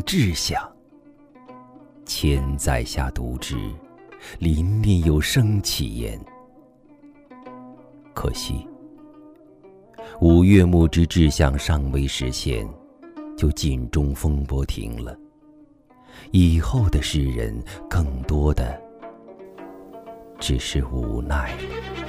定志向。千载下独知，林林有生起焉。可惜五岳牧之志向尚未实现，就尽中风波停了。以后的诗人更多的只是无奈。